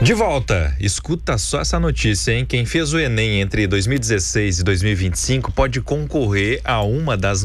De volta, escuta só essa notícia, hein? Quem fez o Enem entre 2016 e 2025 pode concorrer a uma das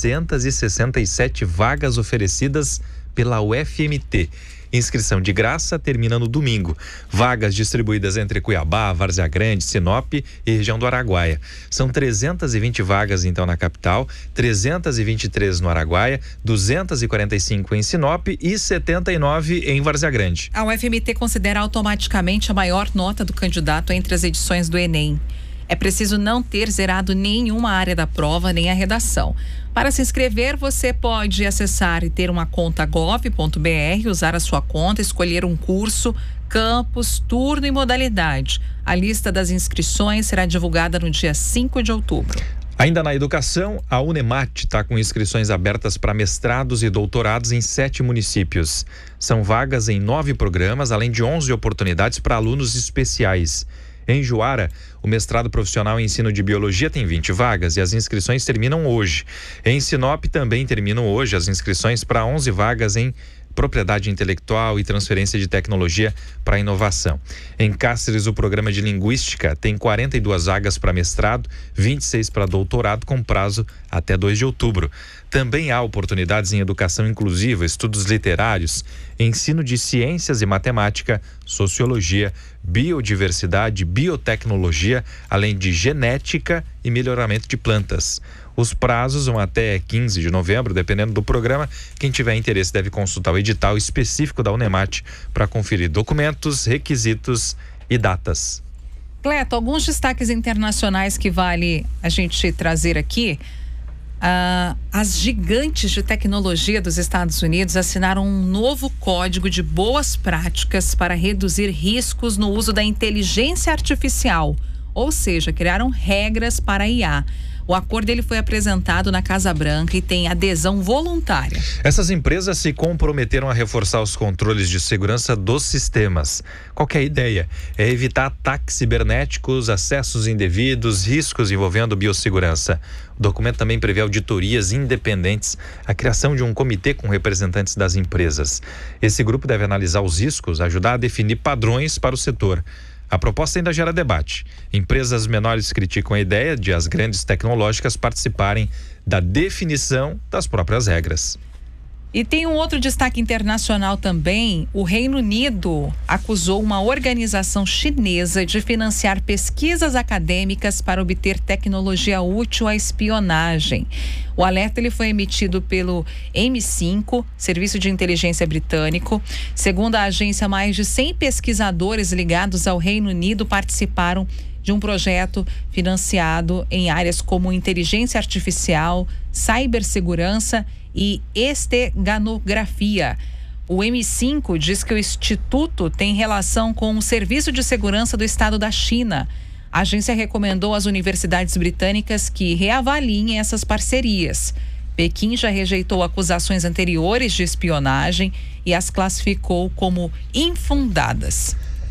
967 vagas oferecidas pela UFMT. Inscrição de graça termina no domingo. Vagas distribuídas entre Cuiabá, Várzea Grande, Sinop e região do Araguaia. São 320 vagas então na capital, 323 no Araguaia, 245 em Sinop e 79 em Várzea Grande. A UFMT considera automaticamente a maior nota do candidato entre as edições do Enem. É preciso não ter zerado nenhuma área da prova nem a redação. Para se inscrever, você pode acessar e ter uma conta gov.br, usar a sua conta, escolher um curso, campus, turno e modalidade. A lista das inscrições será divulgada no dia 5 de outubro. Ainda na educação, a Unemat está com inscrições abertas para mestrados e doutorados em 7 municípios. São vagas em 9 programas, além de 11 oportunidades para alunos especiais. Em Juara, o mestrado profissional em ensino de biologia tem 20 vagas e as inscrições terminam hoje. Em Sinop também terminam hoje as inscrições para 11 vagas em propriedade intelectual e transferência de tecnologia para inovação. Em Cáceres, o programa de linguística tem 42 vagas para mestrado, 26 para doutorado com prazo até 2 de outubro. Também há oportunidades em educação inclusiva, estudos literários, ensino de ciências e matemática, sociologia, biodiversidade, biotecnologia, além de genética e melhoramento de plantas. Os prazos vão até 15 de novembro, dependendo do programa. Quem tiver interesse deve consultar o edital específico da Unemat para conferir documentos, requisitos e datas. Cleto, alguns destaques internacionais que vale a gente trazer aqui. As gigantes de tecnologia dos Estados Unidos assinaram um novo código de boas práticas para reduzir riscos no uso da inteligência artificial, ou seja, criaram regras para a IA. O acordo ele foi apresentado na Casa Branca e tem adesão voluntária. Essas empresas se comprometeram a reforçar os controles de segurança dos sistemas. Qual que é a ideia? É evitar ataques cibernéticos, acessos indevidos, riscos envolvendo biossegurança. O documento também prevê auditorias independentes, a criação de um comitê com representantes das empresas. Esse grupo deve analisar os riscos, ajudar a definir padrões para o setor. A proposta ainda gera debate. Empresas menores criticam a ideia de as grandes tecnológicas participarem da definição das próprias regras. E tem um outro destaque internacional também. O Reino Unido acusou uma organização chinesa de financiar pesquisas acadêmicas para obter tecnologia útil à espionagem. O alerta ele foi emitido pelo M5, Serviço de Inteligência Britânico. Segundo a agência, mais de 100 pesquisadores ligados ao Reino Unido participaram de um projeto financiado em áreas como inteligência artificial, cibersegurança e esteganografia. O M5 diz que o instituto tem relação com o Serviço de Segurança do Estado da China. A agência recomendou às universidades britânicas que reavaliem essas parcerias. Pequim já rejeitou acusações anteriores de espionagem e as classificou como infundadas.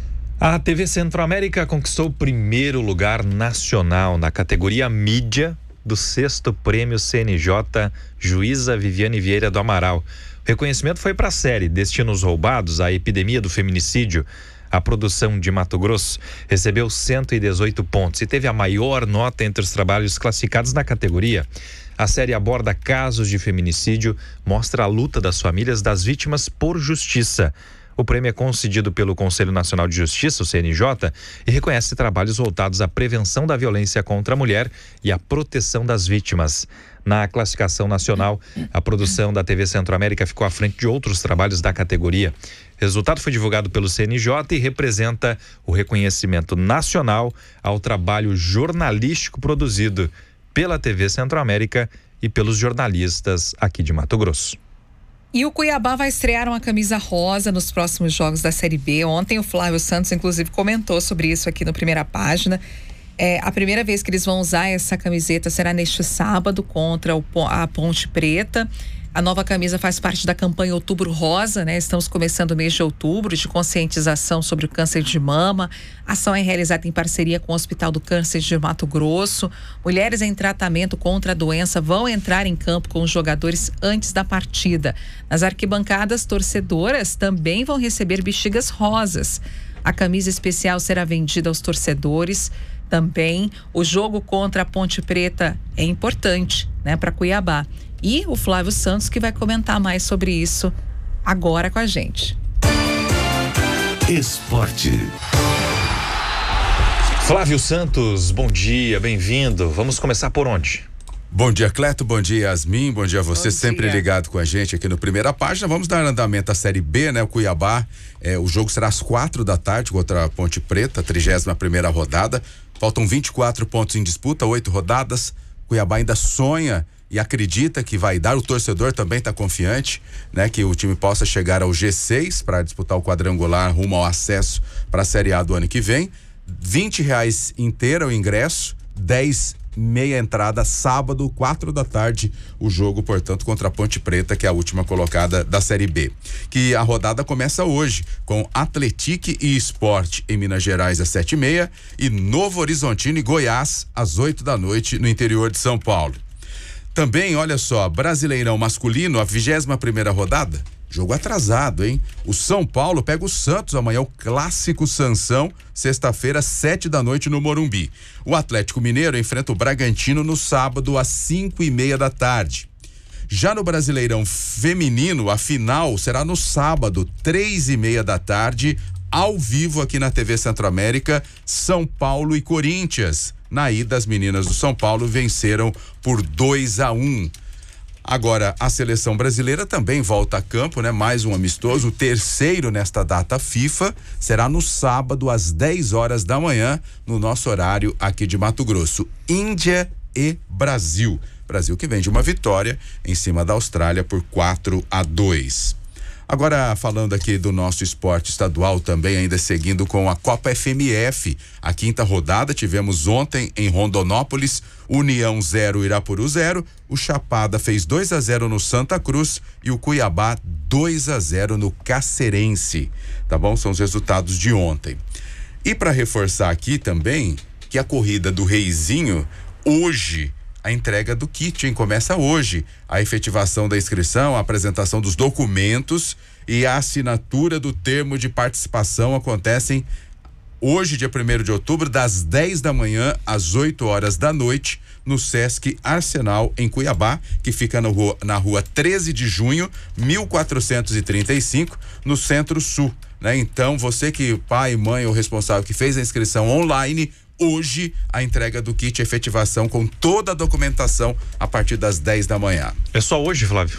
A TV Centro-América conquistou o primeiro lugar nacional na categoria mídia do 6º Prêmio CNJ Juíza Viviane Vieira do Amaral. O reconhecimento foi para a série Destinos Roubados, a epidemia do feminicídio. A produção de Mato Grosso recebeu 118 pontos e teve a maior nota entre os trabalhos classificados na categoria. A série aborda casos de feminicídio, mostra a luta das famílias das vítimas por justiça. O prêmio é concedido pelo Conselho Nacional de Justiça, o CNJ, e reconhece trabalhos voltados à prevenção da violência contra a mulher e à proteção das vítimas. Na classificação nacional, a produção da TV Centro-América ficou à frente de outros trabalhos da categoria. O resultado foi divulgado pelo CNJ e representa o reconhecimento nacional ao trabalho jornalístico produzido pela TV Centro-América e pelos jornalistas aqui de Mato Grosso. E o Cuiabá vai estrear uma camisa rosa nos próximos jogos da Série B. Ontem o Flávio Santos, inclusive, comentou sobre isso aqui no Primeira Página. A primeira vez que eles vão usar essa camiseta será neste sábado contra a Ponte Preta. A nova camisa faz parte da campanha Outubro Rosa, né? Estamos começando o mês de outubro de conscientização sobre o câncer de mama. A ação é realizada em parceria com o Hospital do Câncer de Mato Grosso. Mulheres em tratamento contra a doença vão entrar em campo com os jogadores antes da partida. Nas arquibancadas, torcedoras também vão receber bexigas rosas. A camisa especial será vendida aos torcedores também. O jogo contra a Ponte Preta é importante, né, para Cuiabá. E o Flávio Santos que vai comentar mais sobre isso agora com a gente. Esporte. Flávio Santos, bom dia, bem-vindo. Vamos começar por onde? Bom dia, Cleto, bom dia, Yasmin, bom dia a você, sempre ligado com a gente aqui no Primeira Página. Vamos dar andamento à Série B, né? O Cuiabá, o jogo será às 4h contra a Ponte Preta, 31ª rodada. Faltam 24 pontos em disputa, 8 rodadas. Cuiabá ainda sonha e acredita que vai dar, o torcedor também está confiante, né? Que o time possa chegar ao G6 para disputar o quadrangular rumo ao acesso para a Série A do ano que vem. R$20 inteira o ingresso, 10 meia entrada, sábado, 4h, o jogo, portanto, contra a Ponte Preta, que é a última colocada da Série B. Que a rodada começa hoje, com Atletique e Sport em Minas Gerais às 7h30 e Novo Horizontino e Goiás às 8h no interior de São Paulo. Também, olha só, Brasileirão masculino, a 21ª rodada. Jogo atrasado, hein? O São Paulo pega o Santos amanhã, o clássico Sansão, sexta-feira, 7h no Morumbi. O Atlético Mineiro enfrenta o Bragantino no sábado, às 5h30. Já no Brasileirão feminino, a final será no sábado, 3h30, ao vivo aqui na TV Centro-América, São Paulo e Corinthians. Na ida, as meninas do São Paulo venceram por 2-1. Agora, a seleção brasileira também volta a campo, né? Mais um amistoso, o terceiro nesta data FIFA, será no sábado às 10h no nosso horário aqui de Mato Grosso. Índia e Brasil. Brasil que vem de uma vitória em cima da Austrália por 4-2. Agora, falando aqui do nosso esporte estadual também, ainda seguindo com a Copa FMF, a 5ª rodada, tivemos ontem em Rondonópolis, União 0, Irapuru 0, o Chapada fez 2-0 no Santa Cruz e o Cuiabá 2-0 no Cacerense, tá bom? São os resultados de ontem. E para reforçar aqui também, que a corrida do Reizinho, hoje, a entrega do kit, hein? Começa hoje a efetivação da inscrição, a apresentação dos documentos e a assinatura do termo de participação acontecem hoje, dia 1º de outubro, das 10h às 8h no Sesc Arsenal, em Cuiabá, que fica na rua 13 de junho, 1435, no Centro-Sul, né? Então, você que pai, mãe ou responsável que fez a inscrição online, hoje a entrega do kit, efetivação com toda a documentação a partir das 10h. É só hoje, Flávio?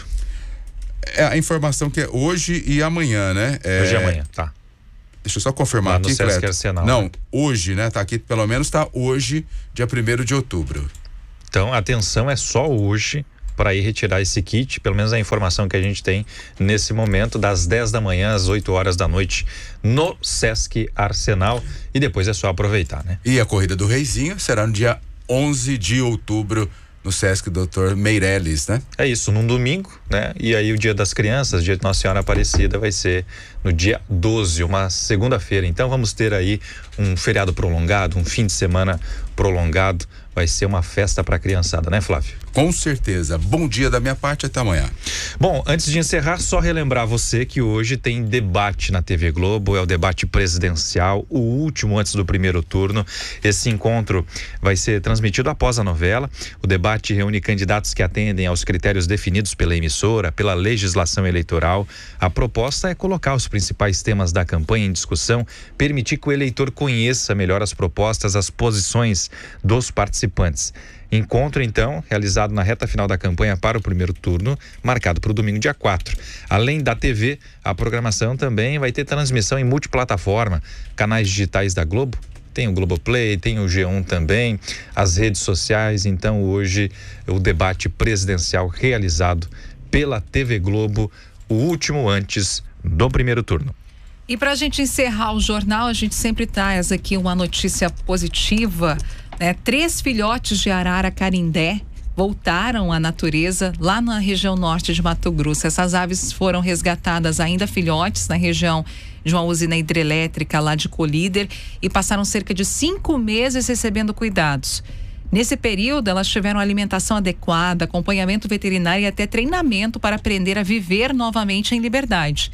É a informação que é hoje e amanhã, né? Hoje e amanhã, tá. Deixa eu só confirmar aqui, Cleto. Arsenal, não, né? Hoje, né? Tá aqui, pelo menos tá hoje, dia 1º de outubro. Então, atenção, é só hoje para ir retirar esse kit, pelo menos a informação que a gente tem nesse momento, das 10h às 8h no Sesc Arsenal, e depois é só aproveitar, né? E a corrida do Reizinho será no dia 11 de outubro no Sesc Dr. Meirelles, né? É isso, num domingo, né? E aí o Dia das Crianças, Dia de Nossa Senhora Aparecida, vai ser no dia 12, uma segunda-feira. Então vamos ter aí um feriado prolongado, um fim de semana prolongado. Vai ser uma festa para a criançada, né, Flávio? Com certeza. Bom dia da minha parte, até amanhã. Bom, antes de encerrar, só relembrar você que hoje tem debate na TV Globo, é o debate presidencial, o último antes do primeiro turno. Esse encontro vai ser transmitido após a novela. O debate reúne candidatos que atendem aos critérios definidos pela emissora, pela legislação eleitoral. A proposta é colocar os principais temas da campanha em discussão, permitir que o eleitor conheça melhor as propostas, as posições dos participantes. Encontro, então, realizado na reta final da campanha para o primeiro turno, marcado para o domingo, dia 4. Além da TV, a programação também vai ter transmissão em multiplataforma, canais digitais da Globo. Tem o Globoplay, tem o G1 também, as redes sociais. Então, hoje, o debate presidencial realizado pela TV Globo, o último antes do primeiro turno. E para a gente encerrar o jornal, a gente sempre traz aqui uma notícia positiva, né? 3 filhotes de arara carindé voltaram à natureza lá na região norte de Mato Grosso. Essas aves foram resgatadas ainda filhotes na região de uma usina hidrelétrica lá de Colíder e passaram cerca de 5 meses recebendo cuidados. Nesse período, elas tiveram alimentação adequada, acompanhamento veterinário e até treinamento para aprender a viver novamente em liberdade.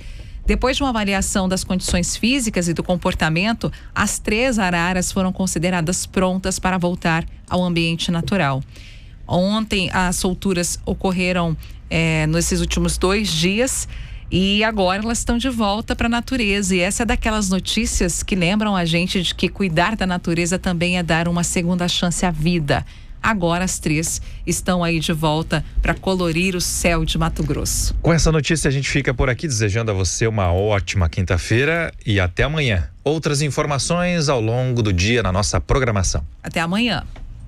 Depois de uma avaliação das condições físicas e do comportamento, as 3 araras foram consideradas prontas para voltar ao ambiente natural. Ontem, as solturas ocorreram nesses últimos 2 dias e agora elas estão de volta para a natureza. E essa é daquelas notícias que lembram a gente de que cuidar da natureza também é dar uma segunda chance à vida. Agora as 3 estão aí de volta para colorir o céu de Mato Grosso. Com essa notícia a gente fica por aqui desejando a você uma ótima quinta-feira e até amanhã. Outras informações ao longo do dia na nossa programação. Até amanhã.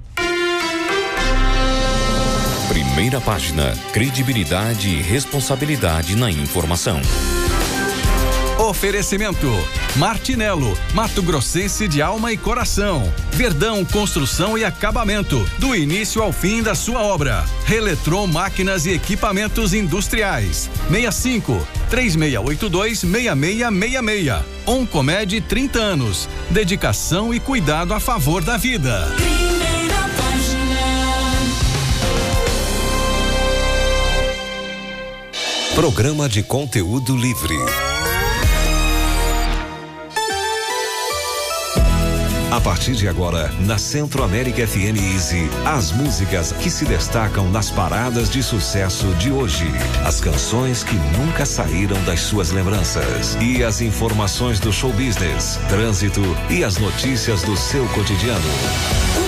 Primeira página, credibilidade e responsabilidade na informação. Oferecimento Martinello, Mato Grossense de alma e coração. Verdão Construção e Acabamento, do início ao fim da sua obra. Reletron Máquinas e Equipamentos Industriais. 65-3682-6666. Oncomed 30 anos. Dedicação e cuidado a favor da vida. Primeira página. Programa de conteúdo livre. A partir de agora, na Centro América FM Easy, as músicas que se destacam nas paradas de sucesso de hoje. As canções que nunca saíram das suas lembranças. E as informações do show business, trânsito e as notícias do seu cotidiano.